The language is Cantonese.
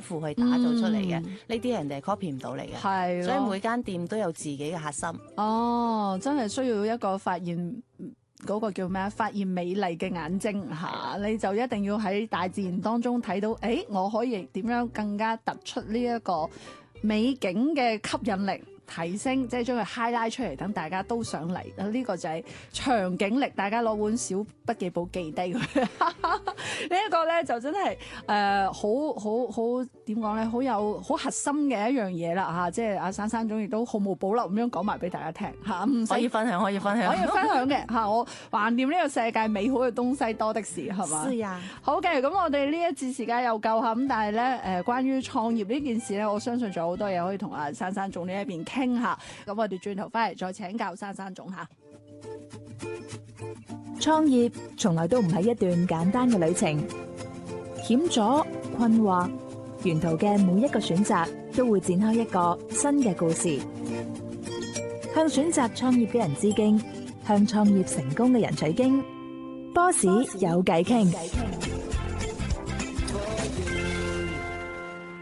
付去打造出嚟嘅，呢啲人哋係 copy 唔到你嘅。 係， 所以每間店都有自己嘅核心。 哦，真係需要一個發現嗰個叫咩啊？發現美麗嘅眼睛嚇，你就一定要喺大自然當中睇到，我可以點樣更加突出呢一個美景嘅吸引力。提升，即係將佢 highlight 出嚟，等大家都想嚟。呢個就係場景力，大家攞本小筆記簿記低佢。呢一個咧就真係好點講咧，好核心嘅一樣嘢啦嚇。即係阿珊珊總亦都毫無保留咁樣講埋俾大家聽嚇。 可以分享嘅嚇。我橫掂呢個世界美好嘅東西多的是，係嘛？ 是啊。 好嘅，咁我哋呢一節時間又夠嚇，咁但係咧關於創業呢件事咧，我相信仲有好多嘢可以同阿珊珊總呢一邊傾下，咁我哋轉頭翻嚟再請教珊珊總下。 創業從來都唔係一段簡單嘅旅程，險阻、困惑，沿途嘅每一個選擇都會展開一個新嘅故事。向選擇創業嘅人致敬，向創業成功嘅人取經。波士有偈傾。